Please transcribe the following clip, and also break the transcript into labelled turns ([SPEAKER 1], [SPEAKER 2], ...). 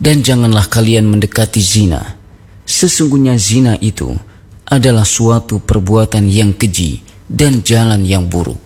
[SPEAKER 1] Dan janganlah kalian mendekati zina. Sesungguhnya zina itu adalah suatu perbuatan yang keji dan jalan yang buruk.